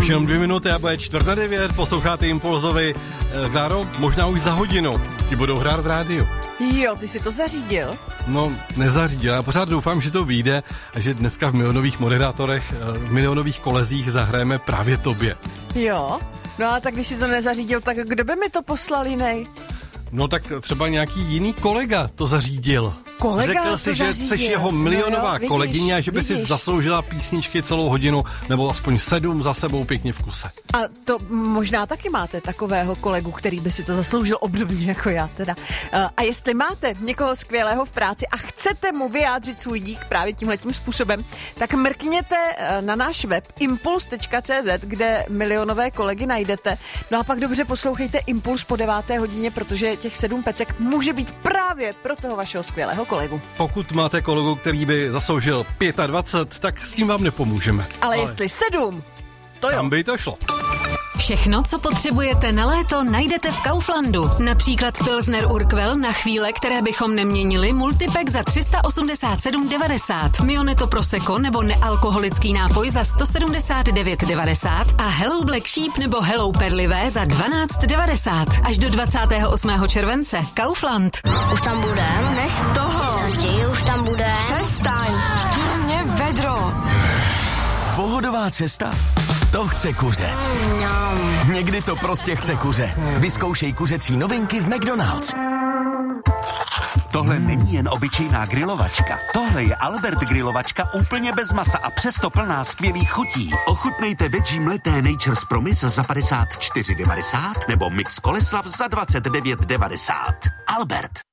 Už jenom 2 minuty a bude 8:45, posloucháte Impulzovi. Kláro, možná už za hodinu ti budou hrát v rádiu. Jo, ty si to zařídil? No, nezařídil. Já pořád doufám, že to vyjde a že dneska v milionových moderátorech, v milionových kolezích zahrajeme právě tobě. Jo? No a tak když si to nezařídil, tak kdo by mi to poslal jinej? No tak třeba nějaký jiný kolega to zařídil. Kolega Řekl si, že jsi jeho milionová kolegyně a že by si zasloužila písničky celou hodinu nebo aspoň 7 za sebou pěkně v kuse. A to možná taky máte takového kolegu, který by si to zasloužil obdobně jako já teda. A jestli máte někoho skvělého v práci a chcete mu vyjádřit svůj dík právě tímhletím způsobem, tak mrkněte na náš web impuls.cz, kde milionové kolegy najdete. No a pak dobře poslouchejte Impuls po 9. hodině, protože těch 7 pecek může být právě pro toho vašeho skvělého kolegu. Pokud máte kolegu, který by zasloužil 25, tak s tím vám nepomůžeme. Ale jestli 7, to jo. Tam by to šlo. Všechno, co potřebujete na léto, najdete v Kauflandu. Například Pilsner Urquell na chvíle, které bychom neměnili, multipack za 387,90, Mioneto Prosecco nebo nealkoholický nápoj za 179,90 a Hello Black Sheep nebo Hello Perlivé za 12,90. Až do 28. července. Kaufland. Už tam budem? Nech toho. Tati, už tam budem? Přestaň. Štír mě vedro. Pohodová cesta? To chce kuře. Někdy to prostě chce kuře. Vyzkoušej kuřecí novinky v McDonald's. Tohle není jen obyčejná grilovačka. Tohle je Albert grilovačka úplně bez masa a přesto plná skvělých chutí. Ochutnejte veggie mleté Nature's Promise za 54,90 nebo mix Koleslav za 29,90. Albert.